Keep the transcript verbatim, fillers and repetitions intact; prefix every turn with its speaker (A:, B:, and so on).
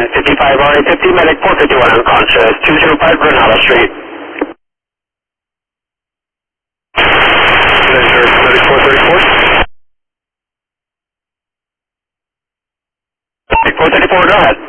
A: fifty-five R A fifty, medic four fifty-one unconscious, two zero five Granada Street. Medic four thirty-four. Medic four thirty-four, go ahead.